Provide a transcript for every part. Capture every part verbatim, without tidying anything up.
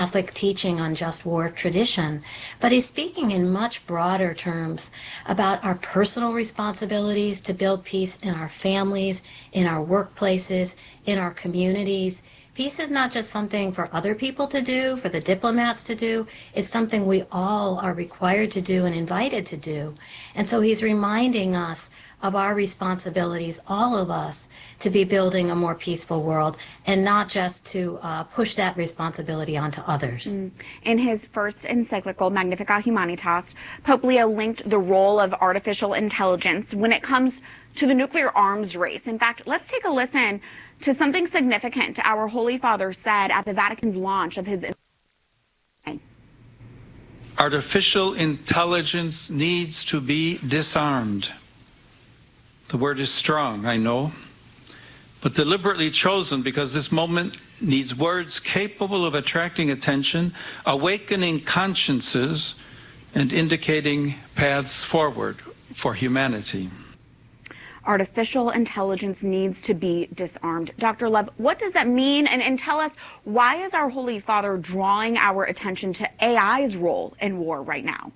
Catholic teaching on just war tradition, but he's speaking in much broader terms about our personal responsibilities to build peace in our families, in our workplaces, in our communities. Peace is not just something for other people to do, for the diplomats to do. It's something we all are required to do and invited to do. And so he's reminding us of our responsibilities, all of us, to be building a more peaceful world and not just to uh, push that responsibility onto others. Mm. In his first encyclical, Magnificat Humanitas, Pope Leo linked the role of artificial intelligence when it comes to the nuclear arms race. In fact, let's take a listen to something significant our Holy Father said at the Vatican's launch of his. Artificial intelligence needs to be disarmed. The word is strong, I know, but deliberately chosen because this moment needs words capable of attracting attention, awakening consciences, and indicating paths forward for humanity. Artificial intelligence needs to be disarmed. Doctor Lev, what does that mean? And, and tell us, why is our Holy Father drawing our attention to A I's role in war right now?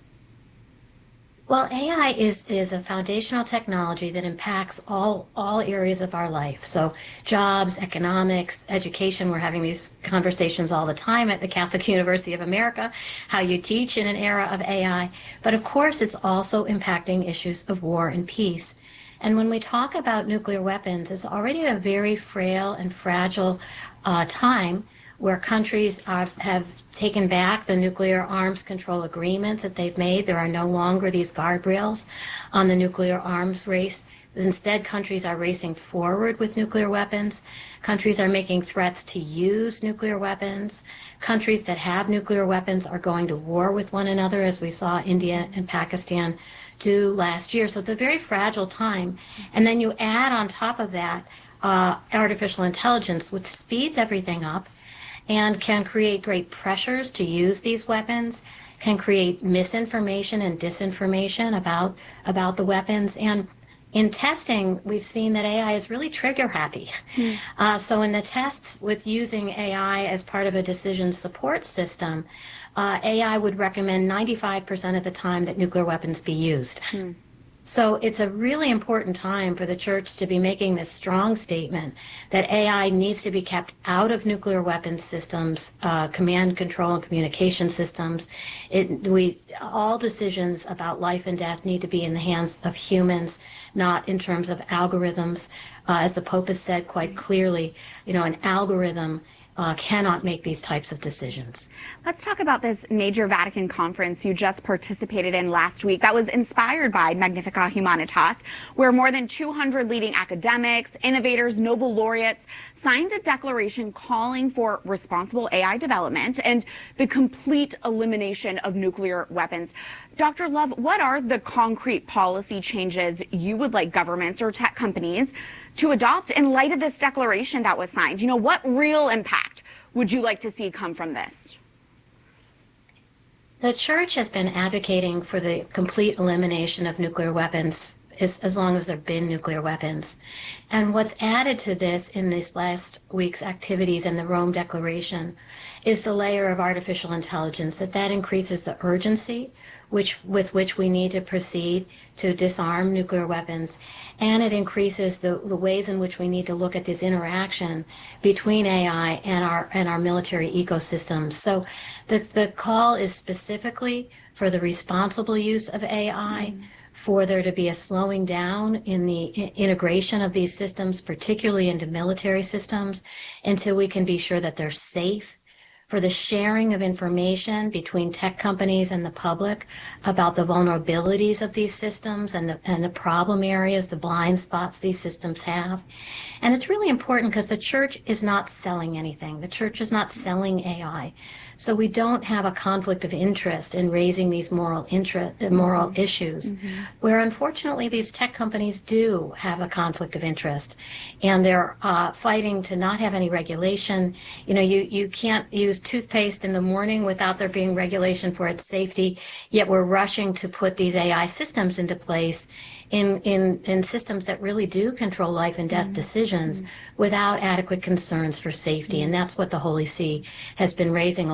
Well, A I is, is a foundational technology that impacts all, all areas of our life. So jobs, economics, education, we're having these conversations all the time at the Catholic University of America, how you teach in an era of A I. But of course, it's also impacting issues of war and peace. And when we talk about nuclear weapons, it's already a very frail and fragile uh, time where countries are, have taken back the nuclear arms control agreements that they've made. There are no longer these guardrails on the nuclear arms race. Instead, countries are racing forward with nuclear weapons. Countries are making threats to use nuclear weapons. Countries that have nuclear weapons are going to war with one another, as we saw India and Pakistan do last year. So it's a very fragile time. And then you add on top of that uh, artificial intelligence, which speeds everything up and can create great pressures to use these weapons, can create misinformation and disinformation about, about the weapons. And in testing, we've seen that A I is really trigger happy. Mm. Uh, so in the tests with using A I as part of a decision support system, uh, A I would recommend ninety-five percent of the time that nuclear weapons be used. Mm. So it's a really important time for the Church to be making this strong statement that A I needs to be kept out of nuclear weapons systems, uh, command, control, and communication systems. It, we, all decisions about life and death need to be in the hands of humans, not in terms of algorithms. Uh, as the Pope has said quite clearly, you know, an algorithm Uh, cannot make these types of decisions. Let's talk about this major Vatican conference you just participated in last week that was inspired by Magnificat Humanitas, where more than two hundred leading academics, innovators, Nobel laureates signed a declaration calling for responsible A I development and the complete elimination of nuclear weapons. Doctor Love, what are the concrete policy changes you would like governments or tech companies to adopt in light of this declaration that was signed? You know, what real impact would you like to see come from this? The Church has been advocating for the complete elimination of nuclear weapons as, as long as there have been nuclear weapons. And what's added to this in this last week's activities and the Rome Declaration is the layer of artificial intelligence, that that increases the urgency which with which we need to proceed to disarm nuclear weapons, and it increases the, the ways in which we need to look at this interaction between A I and our and our military ecosystems. So the, the call is specifically for the responsible use of A I, mm-hmm. for there to be a slowing down in the integration of these systems, particularly into military systems, until we can be sure that they're safe, for the sharing of information between tech companies and the public about the vulnerabilities of these systems and the, and the problem areas, the blind spots these systems have. And it's really important because the Church is not selling anything. The Church is not selling A I. So we don't have a conflict of interest in raising these moral interest, moral mm-hmm. issues, mm-hmm. where unfortunately these tech companies do have a conflict of interest, and they're uh, fighting to not have any regulation. You know, you, you can't use toothpaste in the morning without there being regulation for its safety, yet we're rushing to put these A I systems into place in, in, in systems that really do control life and death mm-hmm. decisions mm-hmm. without adequate concerns for safety. Mm-hmm. And that's what the Holy See has been raising